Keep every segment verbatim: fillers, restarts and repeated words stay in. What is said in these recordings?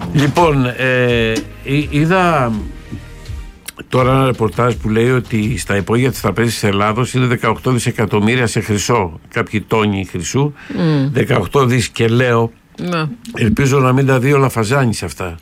Λοιπόν, ε, είδα τώρα ένα ρεπορτάζ που λέει ότι στα υπόγεια της τραπέζης της Ελλάδος είναι δεκαοκτώ δισεκατομμύρια σε χρυσό, κάποιοι τόνοι χρυσού, mm. δεκαοκτώ δις και λέω, mm. ελπίζω να μην τα δει ο Λαφαζάνης αυτά.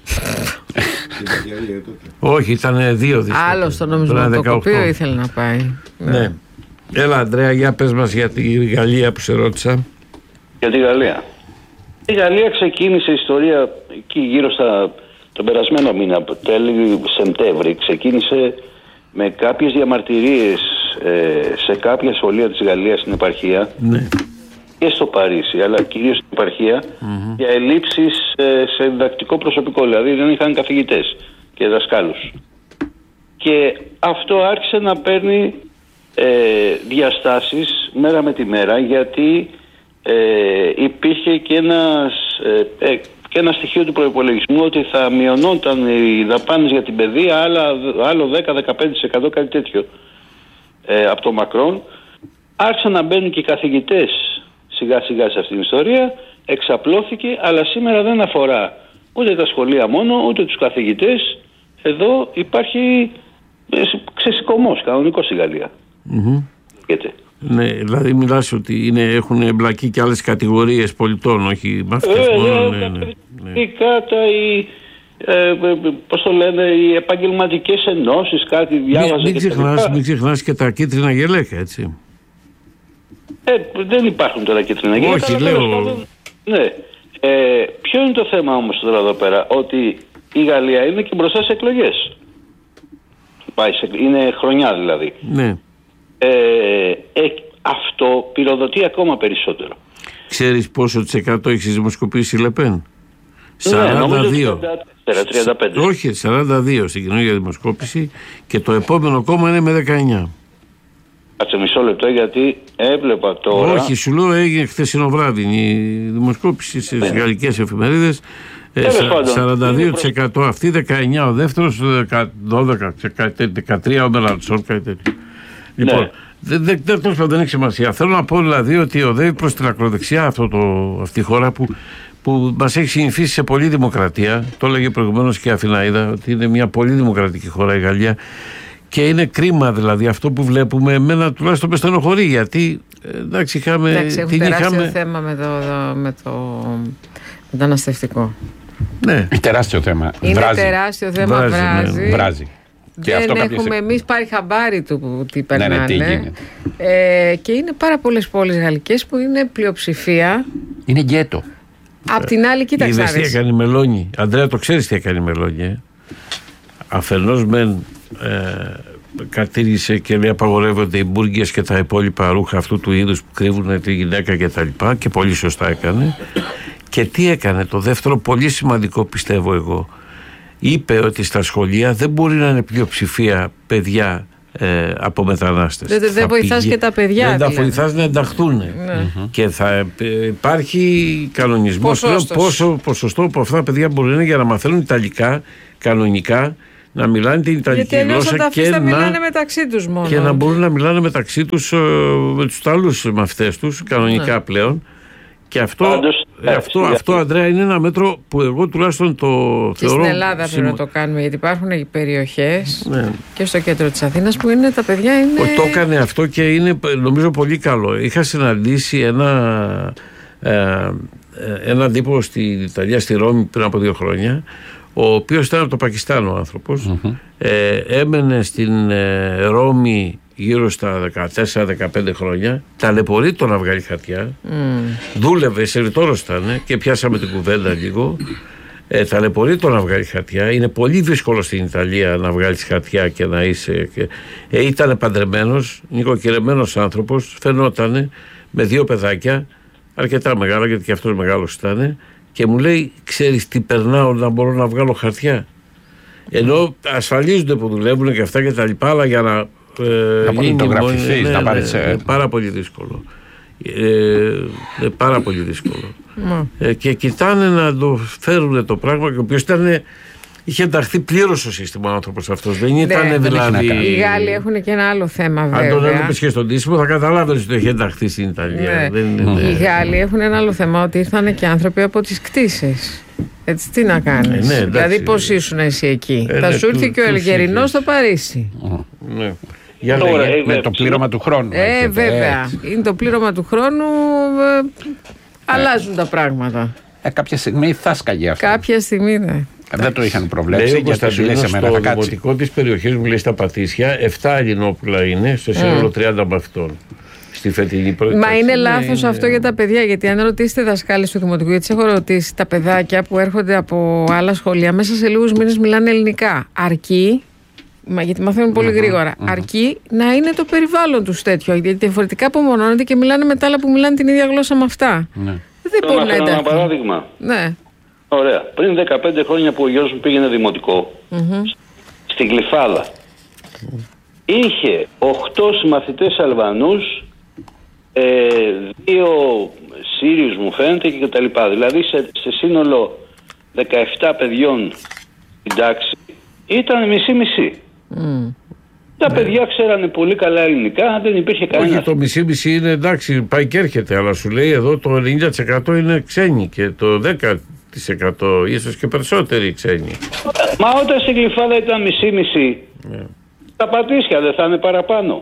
Όχι, ήταν δύο δις. Άλλο στο νομισματοκοπείο ήθελε να πάει. Ναι. Έλα, Ανδρέα, για πες μας για τη Γαλλία που σε ρώτησα. Για τη Γαλλία. Η Γαλλία ξεκίνησε η ιστορία εκεί γύρω στα τον περασμένο μήνα, τέλη Σεπτέμβρη, ξεκίνησε με κάποιες διαμαρτυρίες ε, σε κάποια σχολεία της Γαλλίας στην επαρχία, ναι, και στο Παρίσι, αλλά κυρίως στην επαρχία, mm-hmm. για ελλείψεις ε, σε διδακτικό προσωπικό, δηλαδή δεν είχαν καθηγητές και δασκάλους. Και αυτό άρχισε να παίρνει ε, διαστάσεις μέρα με τη μέρα, γιατί ε, υπήρχε και ένας... Ε, ε, και ένα στοιχείο του προϋπολογισμού ότι θα μειωνόταν οι δαπάνες για την παιδεία άλλα, άλλο δέκα με δεκαπέντε τοις εκατό, κάτι τέτοιο, ε, από το Μακρόν. Άρχισαν να μπαίνουν και οι καθηγητές σιγά σιγά σε αυτήν την ιστορία, εξαπλώθηκε, αλλά σήμερα δεν αφορά ούτε τα σχολεία μόνο, ούτε τους καθηγητές. Εδώ υπάρχει ε, ξεσηκωμός κανονικός στη Γαλλία. Mm-hmm. Ναι, δηλαδή μιλάς ότι είναι, έχουν εμπλακεί και άλλες κατηγορίες πολιτών, όχι μαθητές ε, μόνο. Ναι, ναι, ναι. Η κάτα, οι, ε, πώς το λένε, οι επαγγελματικές ενώσεις, κάτι διάβαζα. Μην, μην, ξεχνάς, μην ξεχνάς και τα κίτρινα γελέκα, έτσι. Ε, δεν υπάρχουν τώρα κίτρινα γελέκα. Όχι, λέω... Ναι. Ε, ποιο είναι το θέμα όμως τώρα εδώ πέρα, ότι η Γαλλία είναι και μπροστά σε εκλογές. Είναι χρονιά δηλαδή. Ναι. Ε, ε, αυτό πυροδοτεί ακόμα περισσότερο. Ξέρεις πόσο της εκατό έχει δημοσκοπήσει η Λεπέν? σαράντα δύο. τριάντα τέσσερα, τριάντα πέντε. Όχι, σαράντα δύο στην καινούργια δημοσκόπηση, και το επόμενο κόμμα είναι με δεκαεννιά. Κάτσε μισό λεπτό, γιατί έβλεπα τώρα. Όχι, σου λέω, έγινε χθεσινό βράδυ η δημοσκόπηση στις ναι. γαλλικές εφημερίδες. σαράντα δύο τοις εκατό αυτή, δεκαεννιά ο δεύτερος, δώδεκα, δεκατρία ο Μελανσόν, κάτι τέτοιο. Λοιπόν, ναι. δεν, δεν, δεν, δεν έχει σημασία. Θέλω να πω δηλαδή ότι οδεύει προς την ακροδεξιά αυτό το, αυτή η χώρα που, που μας έχει συνηθίσει σε πολλή δημοκρατία. Το έλεγε προηγουμένως και η Αθηναίδα, ότι είναι μια πολύ δημοκρατική χώρα η Γαλλία. Και είναι κρίμα δηλαδή αυτό που βλέπουμε. Εμένα τουλάχιστον με στενοχωρεί, γιατί εντάξει, είχαμε. Εντάξει, έχουν την τεράστιο είχαμε... θέμα με το, με το μεταναστευτικό. Ναι. Τεράστιο θέμα. Είναι βράζει. τεράστιο θέμα. Βράζει. Βράζει. Ναι. βράζει. Και δεν έχουμε κάποιες... εμείς πάρει χαμπάρι του που τι περνάνε. Ναι, ναι, τι ε, και είναι πάρα πολλές πόλεις γαλλικές που είναι πλειοψηφία. Είναι γκέτο. Απ' την άλλη, κοίταξε. Είδες τι έκανε η Μελώνη. Αντρέα, το ξέρεις τι έκανε η Μελώνη. Ε? Αφενός μεν ε, κατήργησε και λέει απαγορεύονται οι μπουργκες και τα υπόλοιπα ρούχα αυτού του είδους που κρύβουν τη γυναίκα και τα λοιπά, και πολύ σωστά έκανε. Και τι έκανε το δεύτερο, πολύ σημαντικό πιστεύω εγώ. Είπε ότι στα σχολεία δεν μπορεί να είναι πλειοψηφία παιδιά ε, από μετανάστες. Δεν, δεν βοηθάς και τα παιδιά. Δεν δηλαδή. τα βοηθάς να ενταχθούν. Ναι. Mm-hmm. Και θα υπάρχει κανονισμός πόσο ποσοστό από αυτά τα παιδιά μπορεί να είναι για να μαθαίνουν Ιταλικά κανονικά, να μιλάνε την Ιταλική γιατί γλώσσα τα και, να, μιλάνε μεταξύ τους μόνο. και να μπορούν να μιλάνε μεταξύ τους ε, με τους άλλους μαθητές τους κανονικά ναι. πλέον. Και αυτό, Πάντως, αυτό, αυτό, αυτό, Ανδρέα, είναι ένα μέτρο που εγώ τουλάχιστον το και θεωρώ. Στην Ελλάδα σημ... πρέπει να το κάνουμε, γιατί υπάρχουν περιοχές ναι. και στο κέντρο της Αθήνας που είναι, τα παιδιά είναι. Το έκανε αυτό και είναι νομίζω πολύ καλό. Είχα συναντήσει ένα, ε, ένα τύπο στην Ιταλία, στη Ρώμη, πριν από δύο χρόνια, ο οποίος ήταν από το Πακιστάν ο άνθρωπος. Mm-hmm. Ε, έμενε στην ε, Ρώμη γύρω στα δεκατέσσερα δεκαπέντε χρόνια, ταλαιπωρεί το να βγάλει χαρτιά. Mm. Δούλευε, σερβιτόρος ήταν και πιάσαμε την κουβέντα λίγο. Ε, ταλαιπωρεί το να βγάλει χαρτιά. Είναι πολύ δύσκολο στην Ιταλία να βγάλεις χαρτιά και να είσαι. Και... Ε, ήταν παντρεμένος, νοικοκυρεμένος άνθρωπος, φαινότανε με δύο παιδάκια, αρκετά μεγάλα, γιατί και αυτός μεγάλος ήταν, και μου λέει: ξέρεις τι περνάω να μπορώ να βγάλω χαρτιά? Ενώ ασφαλίζονται που δουλεύουν και αυτά και τα λοιπά, αλλά για να. Ε, να πολιτογραφηθείς, ναι, να πάρεις... Ναι, ναι, είναι πάρα πολύ δύσκολο. Ε, είναι πάρα πολύ δύσκολο. Mm. Ε, και κοιτάνε να το φέρουν το πράγμα, και ο οποίος ήταν, είχε ενταχθεί πλήρως στο σύστημα ο άνθρωπος αυτός. Δεν ήταν ναι, δηλαδή. Οι Γάλλοι έχουν και ένα άλλο θέμα, βέβαια. Αν τον έβλεπες και στον τίσιμο, θα καταλάβαινες ότι είχε ενταχθεί στην Ιταλία. Ναι. Δεν, mm. ναι. Οι Γάλλοι έχουν ένα άλλο θέμα, ότι ήρθαν και άνθρωποι από τις κτήσεις. Έτσι, τι να κάνεις. Ε, ναι, δηλαδή, πώς ήσουν εσύ εκεί. Ε, θα ναι, σου ήρθε του, και ο Ελγερινός στο Παρίσι. Mm. Ναι. Για Τώρα, λέγε. ε, Με το πλήρωμα του χρόνου. Ε, έχετε, βέβαια. έτσι. Είναι το πλήρωμα του χρόνου. Ε, αλλάζουν τα πράγματα. Ε, κάποια στιγμή θα σκαγε αυτό. Κάποια στιγμή, ναι. Δεν το είχαν Λέει προβλέψει ο και αυτό σου λέει Κωνσταντίνος, σε μένα στο θα κάτσει. δημοτικό της περιοχής μου, λέει στα Πατήσια, επτά Ελληνόπουλα είναι στο σύνολο τριάντα μαθητών. Στη φετινή πρώτη. Μα είναι ναι, λάθος είναι... αυτό για τα παιδιά. Γιατί αν ρωτήσετε δασκάλες του δημοτικού, γιατί έχω ρωτήσει τα παιδάκια που έρχονται από άλλα σχολεία, μέσα σε λίγους μήνες μιλάνε ελληνικά. Αρκεί, μα, γιατί μαθαίνουν πολύ Mm-hmm, γρήγορα, mm-hmm. αρκεί να είναι το περιβάλλον τους τέτοιο. Γιατί διαφορετικά απομονώνονται και μιλάνε με τα άλλα που μιλάνε την ίδια γλώσσα με αυτά. Ναι. Δεν Θέλω μπορεί να να φέρω ένα ενταχθούν. παράδειγμα. Ναι. Ωραία. Πριν δεκαπέντε χρόνια που ο γιος μου πήγαινε δημοτικό, Mm-hmm. στην Γλυφάδα, είχε οκτώ συμμαθητές Αλβανούς, ε, δύο Σύριους μου φαίνεται και τα λοιπά. Δηλαδή σε, σε σύνολο δεκαεπτά παιδιών στην τάξη ήταν μισή-μισή. Mm. Τα παιδιά ξέρανε πολύ καλά ελληνικά, δεν υπήρχε κανένα. Όχι, το μισή-μισή είναι εντάξει, πάει και έρχεται, αλλά σου λέει εδώ το ενενήντα τοις εκατό είναι ξένοι και το δέκα τοις εκατό ίσως και περισσότεροι ξένοι. Μα όταν στην Γλυφάδα ήταν μισή-μισή, Yeah. τα Πατήσια δεν θα είναι παραπάνω.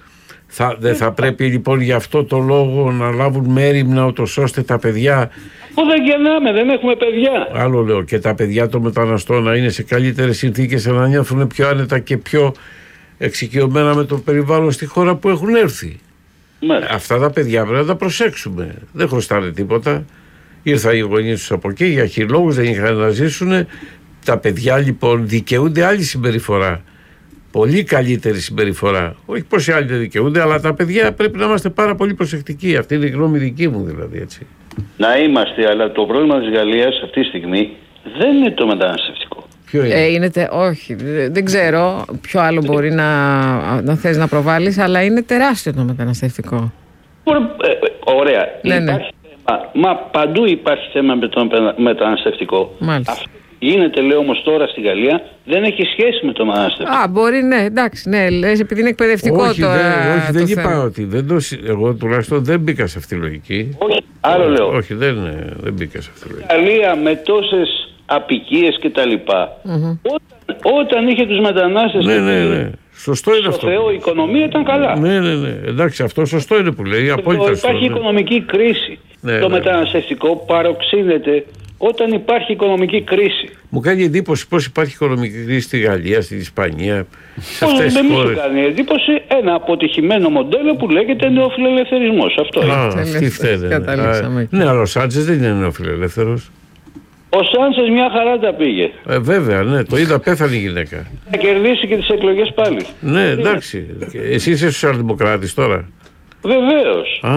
Θα, δεν θα πρέπει λοιπόν γι' αυτό το λόγο να λάβουν μέριμνα ούτως ώστε τα παιδιά. Πού δεν γεννάμε, δεν έχουμε παιδιά. Άλλο λέω, και τα παιδιά των μεταναστών να είναι σε καλύτερες συνθήκες, να νιώθουν πιο άνετα και πιο εξοικειωμένα με το περιβάλλον στη χώρα που έχουν έρθει. Ναι. Αυτά τα παιδιά πρέπει να τα προσέξουμε. Δεν χρωστάνε τίποτα. Ήρθαν οι γονείς τους από εκεί για χιλόγους, δεν είχαν να ζήσουν. Τα παιδιά λοιπόν δικαιούνται άλλη συμπεριφορά. Πολύ καλύτερη συμπεριφορά. Όχι πως οι άλλοι δεν δικαιούνται, αλλά τα παιδιά πρέπει να είμαστε πάρα πολύ προσεκτικοί. Αυτή είναι η γνώμη δική μου δηλαδή, έτσι. Να είμαστε, αλλά το πρόβλημα της Γαλλίας αυτή τη στιγμή δεν είναι το μεταναστευτικό. Ποιο είναι? Ε, είναι τε, όχι, δεν ξέρω ποιο άλλο μπορεί να, να θες να προβάλλεις, αλλά είναι τεράστιο το μεταναστευτικό. Ε, ε, ωραία. Ναι, ναι. Υπάρχει θέμα. Μα παντού υπάρχει θέμα με το μεταναστευτικό. Μάλιστα. Αυτό γίνεται, λέω όμως τώρα στη Γαλλία, δεν έχει σχέση με το μεταναστευτικό. Α, μπορεί, ναι, εντάξει, ναι, λες, επειδή είναι εκπαιδευτικό όχι, τώρα. δεν, όχι, δεν το είπα θέμα. ότι. Δεν το, εγώ τουλάχιστον δεν μπήκα σε αυτή τη λογική. Όχι, άλλο λέω. Όχι, δεν, δεν μπήκα σε αυτή τη λογική. Η Γαλλία με τόσες απικίες και τα λοιπά, Mm-hmm. όταν, όταν είχε τους μετανάστες Ναι, και ναι, ναι. Σωστό είναι στο αυτό. Θεό η οικονομία ήταν καλά. Ναι, ναι, ναι. Εντάξει, αυτό σωστό είναι που λέει. Απόλυτα Το, σωστό. υπάρχει Ναι. οικονομική κρίση. Ναι, το ναι. μεταναστευτικό παροξύνεται όταν υπάρχει οικονομική κρίση. Μου κάνει εντύπωση πώς υπάρχει οικονομική κρίση στη Γαλλία, στην Ισπανία, σε Πώς αυτές δεν τις μου χώρες. κάνει εντύπωση ένα αποτυχημένο μοντέλο που λέγεται νεοφιλελευθερισμός. Αυτό είναι. Α, Τελείως, αυτή φταίνε. καταλήξαμε Ναι, εκεί. ναι, αλλά ο Σάντσες δεν είναι νεοφιλελεύθερος. Ο Σάντσες μια χαρά τα πήγε. Ε, βέβαια, ναι, το είδα, πέθανε η γυναίκα. Θα κερδίσει και τις εκλογές πάλι. Ναι, εντάξει. Εσύ είσαι σοσιαλδημοκράτης τώρα. Βεβαίως. Α,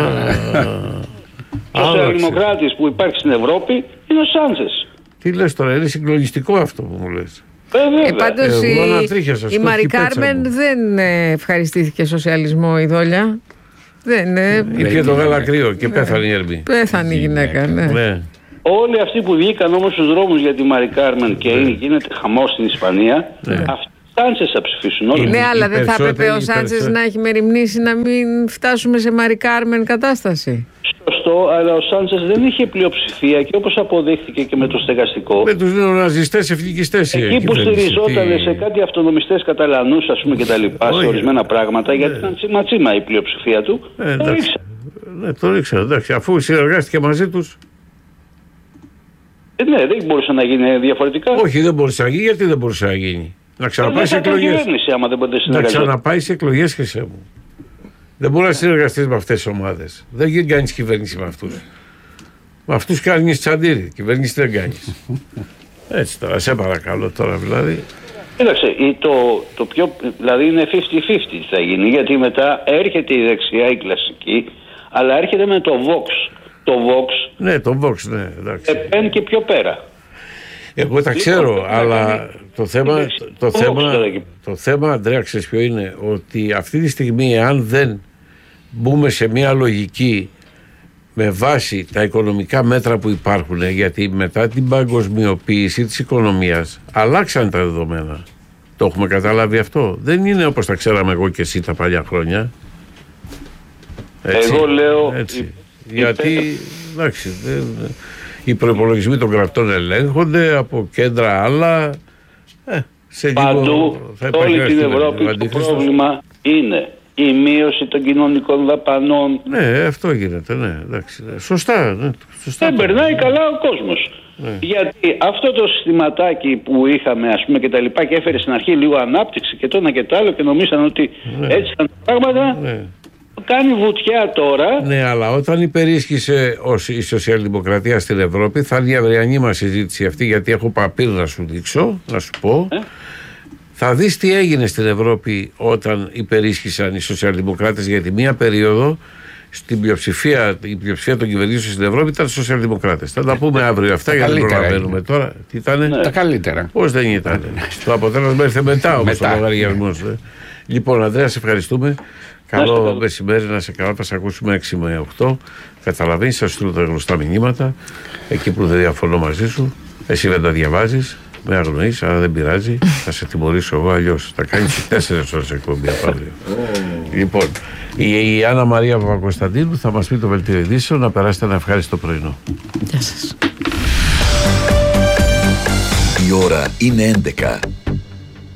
Ο άλλαξε. σοσιαλδημοκράτης που υπάρχει στην Ευρώπη είναι ο Σάντσες. Τι λες τώρα, είναι συγκλονιστικό αυτό που μου λες. Βέβαια. Ε, πάντως Εγώ η, ανατρίχιασα, η στο Μαρή χιπέτσα Κάρμεν μου. δεν ε, ευχαριστήθηκε σοσιαλισμό η Δόλια. Δεν, ε, Ήπια το γάλα κρύο και πέθανε η Ερμή. πέθανε η γυναίκα, ναι. Ναι. Όλοι αυτοί που βγήκαν όμως στους δρόμους για τη Μαρή Κάρμεν και γίνεται χαμός στην Ισπανία, αυτοί Σάντσες θα ψηφίσουν όλοι. Ναι, Οι αλλά δεν θα έπρεπε ο περισσότεροι- οι Σάντσες περισσότεροι- να έχει μεριμνήσει να μην φτάσουμε σε Μαρή Κάρμεν κατάσταση. Σωστό, αλλά ο Σάντσες δεν είχε πλειοψηφία και όπως αποδείχθηκε και με το στεγαστικό. Με τους νεοναζιστές εθνικιστές. η Εκεί που κυβέρνηση. στηριζόταν Τι- σε κάτι αυτονομιστές Καταλανούς, ας πούμε, και τα λοιπά, σε Όχι. ορισμένα πράγματα, γιατί ήταν τσίμα-τσίμα η πλειοψηφία του, Ε, το εντάξει. ρίξε. Ναι, το ρίξα, εντάξει. Αφού συνεργάστηκε μαζί τους. Ε, ναι, δεν μπορούσε να γίνει διαφορετικά. Όχι, δεν μπορούσε να γίνει. Γιατί δεν μπορούσε να γίνει. Να ξαναπάει σε Δεν θα ήταν εκλογές. κυβέρνηση άμα δεν μπορούσε να Να συνεργαζόταν. ξαναπάει σε εκλογές, Χρυσέ μου. Δεν μπορεί να συνεργαστεί με αυτές τις ομάδες. Δεν κάνει κυβέρνηση με αυτούς. Με αυτούς κάνεις τσαντήρι. Κυβέρνηση δεν κάνεις. Έτσι τώρα, σε παρακαλώ τώρα δηλαδή. Κοίταξε, η- το, το πιο, δηλαδή είναι πενήντα πενήντα θα γίνει, γιατί μετά έρχεται η δεξιά, η κλασική, αλλά έρχεται με το Vox. Το Vox Ναι, το Vox, ναι, εντάξει. επέν και πιο πέρα. Εγώ τα ξέρω, Λοιπόν, αλλά το θέμα, εντάξει, το, το θέμα, Vox τώρα εκεί. το θέμα, Αντρέα, ξέρεις ποιο είναι, ότι αυτή τη στιγμή, αν δεν μπούμε σε μια λογική με βάση τα οικονομικά μέτρα που υπάρχουν, γιατί μετά την παγκοσμιοποίηση της οικονομίας αλλάξαν τα δεδομένα. Το έχουμε καταλάβει αυτό. Δεν είναι όπως τα ξέραμε εγώ και εσύ τα παλιά χρόνια. Έτσι, Εγώ λέω έτσι. η- Γιατί, εντάξει, δεν, Οι προϋπολογισμοί των κρατών ελέγχονται από κέντρα άλλα. Ε, σε Παντού, θα σε όλη την Ευρώπη το πρόβλημα είναι η μείωση των κοινωνικών δαπανών. Ναι, αυτό γίνεται, ναι, εντάξει, ναι. Σωστά, ναι, σωστά. Δεν περνάει καλά ο κόσμος. Ναι. Γιατί αυτό το συστηματάκι που είχαμε, ας πούμε, και τα λοιπά, και έφερε στην αρχή λίγο ανάπτυξη και το ένα και το άλλο και νομίζαν ότι ναι. έτσι ήταν τα πράγματα, ναι. κάνει βουτιά τώρα. Ναι, αλλά όταν υπερίσχυσε η σοσιαλδημοκρατία στην Ευρώπη, θα είναι η αυριανή μας συζήτηση αυτή, γιατί έχω παπίρ να σου δείξω, να σου πω. Ε? Θα δεις τι έγινε στην Ευρώπη όταν υπερίσχυσαν οι σοσιαλδημοκράτες, γιατί μία περίοδο στην πλειοψηφία, η πλειοψηφία των κυβερνήσεων στην Ευρώπη ήταν σοσιαλδημοκράτες. Θα τα πούμε αύριο αυτά, γιατί δεν προλαβαίνουμε τώρα. Τι ήτανε? Ναι. Τα καλύτερα. Πώς δεν ήταν? Το αποτέλεσμα ήρθε μετά όμως ο λογαριασμός. Ε. Λοιπόν, Ανδρέα, σε ευχαριστούμε. Καλό μεσημέρι, να σε καλά. Θα σε ακούσουμε έξι με οκτώ. Καταλαβαίνεις, θα σου στείλω τα γνωστά μηνύματα εκεί που δεν διαφωνώ μαζί σου. Εσύ δεν τα διαβάζεις. Με αγνοείς, αλλά δεν πειράζει. Θα σε τιμωρήσω εγώ αλλιώς. Θα κάνεις τέσσερις ώρες εκπομπή από αύριο. Λοιπόν, η, η Άννα Μαρία Παπακοσταντίνου θα μας πει το βελτίο ειδήσεων. Να περάσετε ένα ευχάριστο πρωινό. Γεια σας. Η ώρα είναι έντεκα.